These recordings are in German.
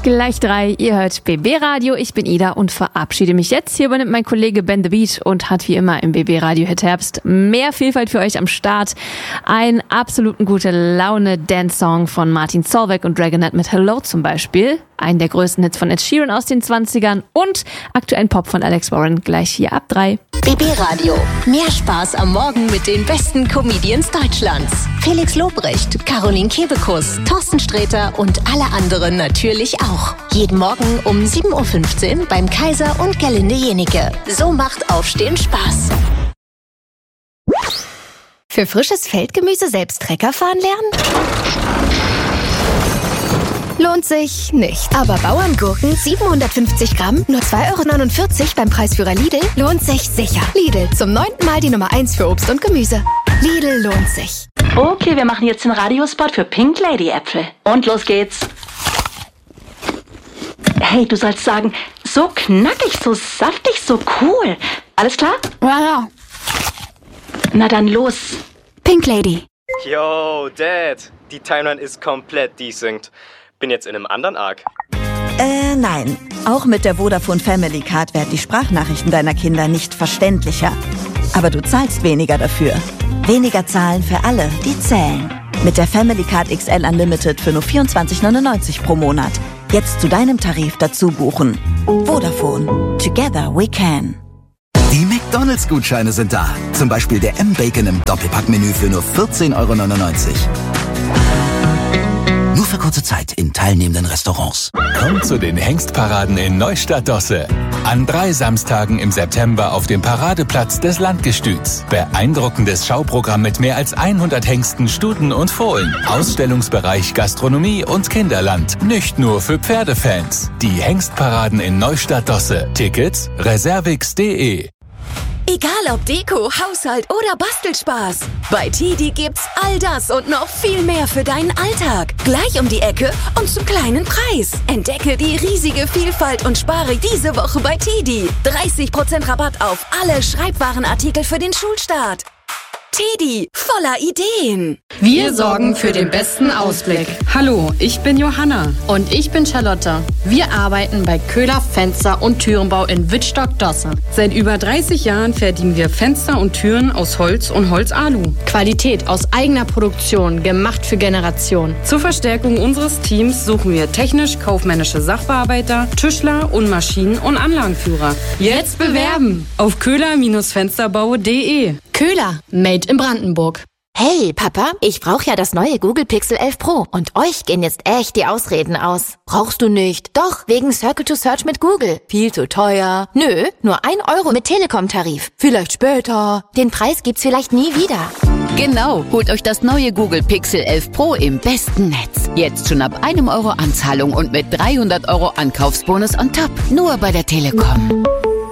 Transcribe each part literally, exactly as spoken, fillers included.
Gleich drei, ihr hört B B Radio, ich bin Ida und verabschiede mich jetzt. Hier übernimmt mein Kollege Ben the Beat und hat wie immer im B B Radio Hit Herbst mehr Vielfalt für euch am Start. Einen absoluten gute Laune Dance-Song von Martin Solveig und Dragonette mit Hello zum Beispiel. Einen der größten Hits von Ed Sheeran aus den zwanzigern und aktuellen Pop von Alex Warren gleich hier ab drei. B B Radio. Mehr Spaß am Morgen mit den besten Comedians Deutschlands. Felix Lobrecht, Caroline Kebekus, Thorsten Sträter und alle anderen natürlich auch. Jeden Morgen um sieben Uhr fünfzehn beim Kaiser und Gerlinde Jenike. So macht Aufstehen Spaß. Für frisches Feldgemüse selbst Trecker fahren lernen? Lohnt sich nicht. Aber Bauerngurken siebenhundertfünfzig Gramm, nur zwei Euro neunundvierzig beim Preisführer Lidl, lohnt sich sicher. Lidl, zum neunten Mal die Nummer eins für Obst und Gemüse. Lidl lohnt sich. Okay, wir machen jetzt den Radiospot für Pink Lady Äpfel. Und los geht's. Hey, du sollst sagen, so knackig, so saftig, so cool. Alles klar? Ja, ja. Na dann los. Pink Lady. Yo, Dad. Die Timeline ist komplett desynced. Bin jetzt in einem anderen Arc. Äh, nein. Auch mit der Vodafone Family Card werden die Sprachnachrichten deiner Kinder nicht verständlicher. Aber du zahlst weniger dafür. Weniger zahlen für alle, die zählen. Mit der Family Card X L Unlimited für nur vierundzwanzig neunundneunzig pro Monat. Jetzt zu deinem Tarif dazu buchen. Vodafone. Together we can. Die McDonalds-Gutscheine sind da. Zum Beispiel der M-Bacon im Doppelpackmenü für nur vierzehn Euro neunundneunzig. Nur für kurze Zeit in teilnehmenden Restaurants. Kommt zu den Hengstparaden in Neustadt-Dosse. An drei Samstagen im September auf dem Paradeplatz des Landgestüts. Beeindruckendes Schauprogramm mit mehr als hundert Hengsten, Stuten und Fohlen. Ausstellungsbereich Gastronomie und Kinderland. Nicht nur für Pferdefans. Die Hengstparaden in Neustadt-Dosse. Tickets reservix punkt de. Egal ob Deko, Haushalt oder Bastelspaß. Bei Tidi gibt's all das und noch viel mehr für deinen Alltag. Gleich um die Ecke und zum kleinen Preis. Entdecke die riesige Vielfalt und spare diese Woche bei Tidi. dreißig Prozent Rabatt auf alle Schreibwarenartikel für den Schulstart. Tidi, voller Ideen. Wir sorgen für den besten Ausblick. Hallo, ich bin Johanna. Und ich bin Charlotte. Wir arbeiten bei Köhler Fenster- und Türenbau in Wittstock-Dosse. Seit über dreißig Jahren fertigen wir Fenster und Türen aus Holz und Holzalu. Qualität aus eigener Produktion, gemacht für Generationen. Zur Verstärkung unseres Teams suchen wir technisch-kaufmännische Sachbearbeiter, Tischler und Maschinen- und Anlagenführer. Jetzt bewerben auf köhler Fensterbau punkt de. Köhler, made in Brandenburg. Hey, Papa, ich brauche ja das neue Google Pixel elf Pro. Und euch gehen jetzt echt die Ausreden aus. Brauchst du nicht? Doch, wegen Circle to Search mit Google. Viel zu teuer. Nö, nur ein Euro mit Telekom-Tarif. Vielleicht später. Den Preis gibt's vielleicht nie wieder. Genau, holt euch das neue Google Pixel elf Pro im besten Netz. Jetzt schon ab einem Euro Anzahlung und mit dreihundert Euro Ankaufsbonus on top. Nur bei der Telekom.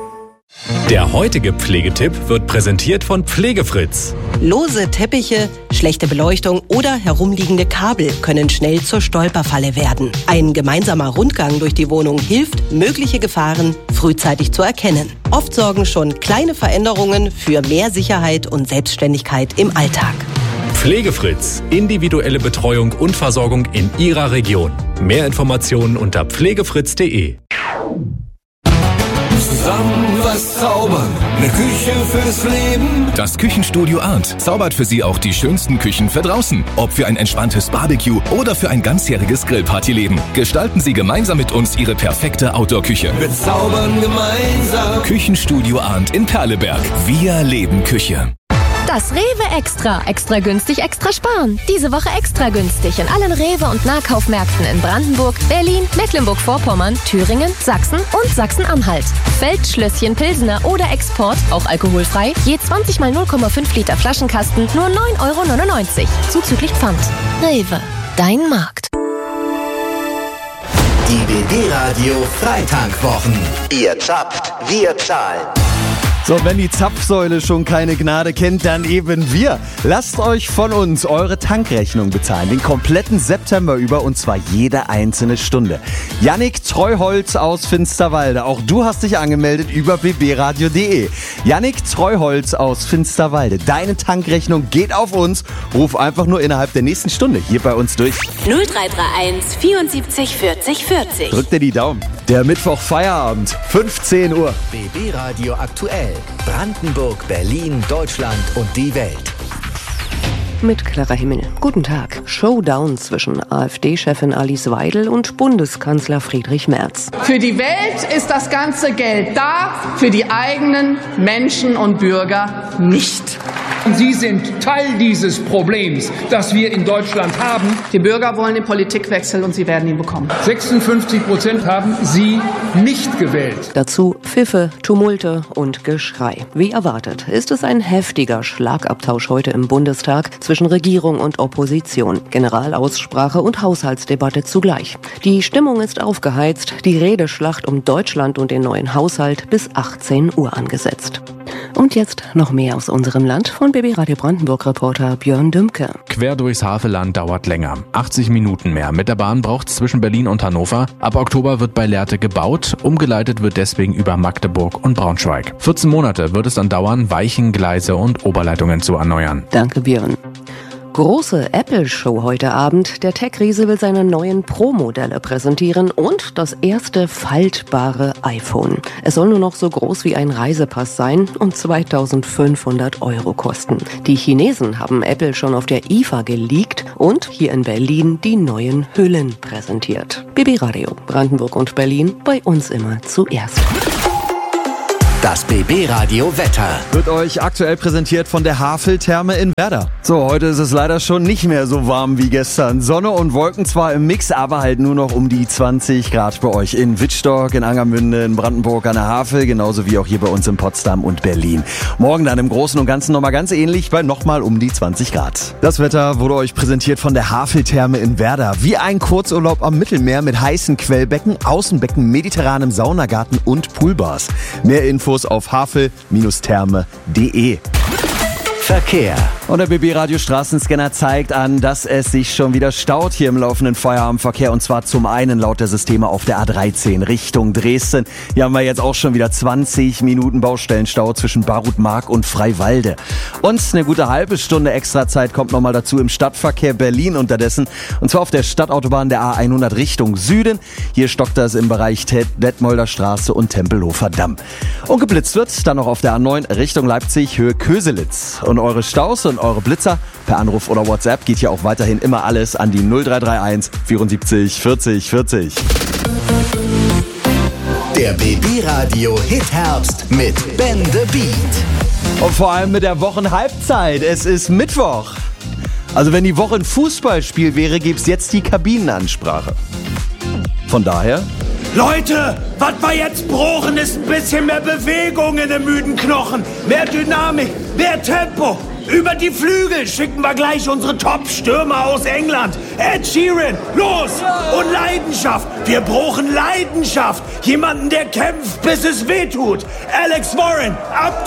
Der heutige Pflegetipp wird präsentiert von Pflegefritz. Lose Teppiche, schlechte Beleuchtung oder herumliegende Kabel können schnell zur Stolperfalle werden. Ein gemeinsamer Rundgang durch die Wohnung hilft, mögliche Gefahren frühzeitig zu erkennen. Oft sorgen schon kleine Veränderungen für mehr Sicherheit und Selbstständigkeit im Alltag. Pflegefritz. Individuelle Betreuung und Versorgung in Ihrer Region. Mehr Informationen unter pflegefritz punkt de. Zusammen was zaubern, eine Küche fürs Leben. Das Küchenstudio Arndt zaubert für Sie auch die schönsten Küchen für draußen. Ob für ein entspanntes Barbecue oder für ein ganzjähriges Grillpartyleben. Gestalten Sie gemeinsam mit uns Ihre perfekte Outdoor-Küche. Wir zaubern gemeinsam. Küchenstudio Arndt in Perleberg. Wir leben Küche. Das Rewe Extra. Extra günstig, extra sparen. Diese Woche extra günstig in allen Rewe- und Nahkaufmärkten in Brandenburg, Berlin, Mecklenburg-Vorpommern, Thüringen, Sachsen und Sachsen-Anhalt. Feldschlösschen Pilsener oder Export, auch alkoholfrei, je zwanzig mal null Komma fünf Liter Flaschenkasten, nur neun Euro neunundneunzig. Zuzüglich Pfand. Rewe, dein Markt. Die B B Radio Freitankwochen. Ihr zappt, wir zahlen. So, wenn die Zapfsäule schon keine Gnade kennt, dann eben wir. Lasst euch von uns eure Tankrechnung bezahlen, den kompletten September über, und zwar jede einzelne Stunde. Jannik Treuholz aus Finsterwalde, auch du hast dich angemeldet über b b radio punkt d e. Jannik Treuholz aus Finsterwalde, deine Tankrechnung geht auf uns. Ruf einfach nur innerhalb der nächsten Stunde hier bei uns durch. null drei drei eins vierundsiebzig vierzig vierzig. Drück dir die Daumen. Der Mittwoch Feierabend, fünfzehn Uhr. B B Radio aktuell. Brandenburg, Berlin, Deutschland und die Welt. Mit Clara Himmel. Guten Tag. Showdown zwischen AfD-Chefin Alice Weidel und Bundeskanzler Friedrich Merz. Für die Welt ist das ganze Geld da, für die eigenen Menschen und Bürger nicht. Sie sind Teil dieses Problems, das wir in Deutschland haben. Die Bürger wollen den Politikwechsel und sie werden ihn bekommen. sechsundfünfzig Prozent haben Sie nicht gewählt. Dazu Pfiffe, Tumulte und Geschrei. Wie erwartet ist es ein heftiger Schlagabtausch heute im Bundestag zwischen Regierung und Opposition. Generalaussprache und Haushaltsdebatte zugleich. Die Stimmung ist aufgeheizt, die Redeschlacht um Deutschland und den neuen Haushalt bis achtzehn Uhr angesetzt. Und jetzt noch mehr aus unserem Land von B B Radio Brandenburg-Reporter Björn Dümke. Quer durchs Havelland dauert länger. achtzig Minuten mehr. Mit der Bahn braucht es zwischen Berlin und Hannover. Ab Oktober wird bei Lehrte gebaut. Umgeleitet wird deswegen über Magdeburg und Braunschweig. vierzehn Monate wird es dann dauern, Weichen, Gleise und Oberleitungen zu erneuern. Danke, Björn. Große Apple-Show heute Abend. Der Tech-Riese will seine neuen Pro-Modelle präsentieren und das erste faltbare iPhone. Es soll nur noch so groß wie ein Reisepass sein und zweitausendfünfhundert Euro kosten. Die Chinesen haben Apple schon auf der I F A geleakt und hier in Berlin die neuen Hüllen präsentiert. B B Radio, Brandenburg und Berlin, bei uns immer zuerst. Das B B Radio Wetter wird euch aktuell präsentiert von der Havel-Therme in Werder. So, heute ist es leider schon nicht mehr so warm wie gestern. Sonne und Wolken zwar im Mix, aber halt nur noch um die zwanzig Grad bei euch in Wittstock, in Angermünde, in Brandenburg an der Havel, genauso wie auch hier bei uns in Potsdam und Berlin. Morgen dann im Großen und Ganzen nochmal ganz ähnlich, bei nochmal um die zwanzig Grad. Das Wetter wurde euch präsentiert von der Havel-Therme in Werder. Wie ein Kurzurlaub am Mittelmeer mit heißen Quellbecken, Außenbecken, mediterranem Saunagarten und Poolbars. Mehr Infos auf havel Bindestrich therme Punkt de. Verkehr. Und der B B-Radio Straßenscanner zeigt an, dass es sich schon wieder staut hier im laufenden Feierabendverkehr. Und zwar zum einen laut der Systeme auf der A dreizehn Richtung Dresden. Hier haben wir jetzt auch schon wieder zwanzig Minuten Baustellenstau zwischen Barutmark und Freiwalde. Und eine gute halbe Stunde Extrazeit kommt nochmal dazu im Stadtverkehr Berlin unterdessen. Und zwar auf der Stadtautobahn der A hundert Richtung Süden. Hier stockt das im Bereich Detmolder Straße und Tempelhofer Damm. Und geblitzt wird dann noch auf der A neun Richtung Leipzig, Höhe Köselitz. Und eure Staus und eure Blitzer per Anruf oder WhatsApp geht hier auch weiterhin immer alles an die null drei drei eins vierundsiebzig vierzig vierzig. Der B B-Radio Hit-Herbst mit Ben the Beat. Und vor allem mit der Wochenhalbzeit. Es ist Mittwoch. Also wenn die Woche ein Fußballspiel wäre, gäbe es jetzt die Kabinenansprache. Von daher... Leute, was wir jetzt brauchen, ist ein bisschen mehr Bewegung in den müden Knochen. Mehr Dynamik, mehr Tempo. Über die Flügel schicken wir gleich unsere Top-Stürmer aus England. Ed Sheeran, los! Und Leidenschaft. Wir brauchen Leidenschaft. Jemanden, der kämpft, bis es wehtut. Alex Warren, ab